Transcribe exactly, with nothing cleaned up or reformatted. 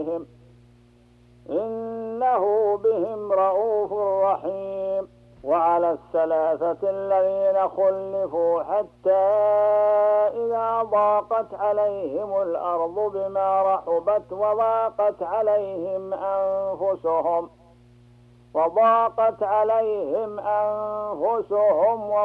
إنه بهم رءوف رحيم. وعلى الثلاثة الذين خلفوا حتى إذا ضاقت عليهم الأرض بما رحبت وضاقت عليهم أنفسهم وضاقت عليهم أنفسهم